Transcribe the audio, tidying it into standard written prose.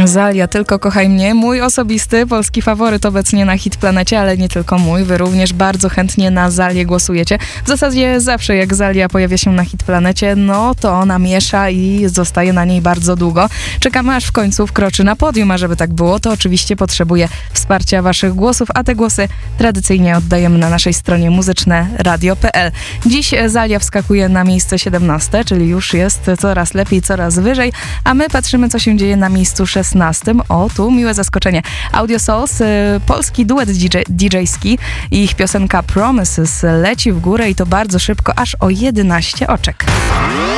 Zalia, Tylko kochaj mnie. Mój osobisty polski faworyt obecnie na Hit Planecie, ale nie tylko mój. Wy również bardzo chętnie na Zalię głosujecie. W zasadzie zawsze jak Zalia pojawia się na Hit Planecie, no to ona miesza i zostaje na niej bardzo długo. Czekamy aż w końcu wkroczy na podium, a żeby tak było, to oczywiście potrzebuje wsparcia waszych głosów, a te głosy tradycyjnie oddajemy na naszej stronie muzyczneradio.pl. Dziś Zalia wskakuje na miejsce 17, czyli już jest coraz lepiej, coraz wyżej, a my patrzymy, co się dzieje na miejscu 16. O, tu miłe zaskoczenie. Audio Souls, polski duet DJ-ski i ich piosenka Promises leci w górę i to bardzo szybko, aż o 11 oczek.